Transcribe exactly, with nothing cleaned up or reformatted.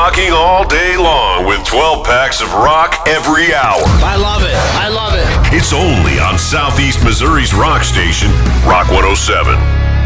Rocking all day long with twelve packs of rock every hour. I love it. I love it. It's only on Southeast Missouri's rock station, Rock one oh seven.